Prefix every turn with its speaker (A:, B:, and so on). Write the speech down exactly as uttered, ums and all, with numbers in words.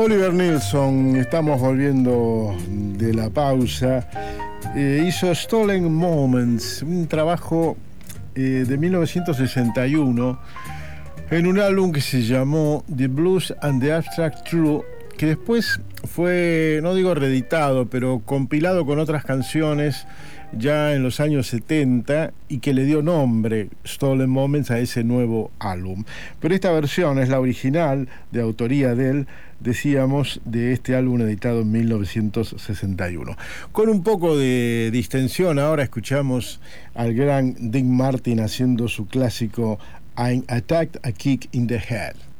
A: Oliver Nilsson, estamos volviendo de la pausa, eh, hizo Stolen Moments, un trabajo eh, de mil novecientos sesenta y uno, en un álbum que se llamó The Blues and the Abstract Truth, que después fue, no digo reeditado, pero compilado con otras canciones ya en los años setenta y que le dio nombre, Stolen Moments, a ese nuevo álbum. Pero esta versión es la original, de autoría de él, decíamos, de este álbum editado en mil novecientos sesenta y uno. Con un poco de distensión, ahora escuchamos al gran Dean Martin haciendo su clásico I'm Attacked, a Kick in the Head.